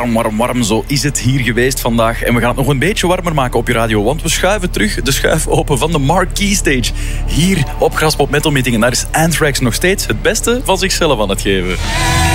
warm. Zo is het hier geweest vandaag. En we gaan het nog een beetje warmer maken op je radio. Want we schuiven terug de schuif open van de Marquee Stage. Hier op Graspop Metal Meeting. En daar is Anthrax nog steeds het beste van zichzelf aan het geven.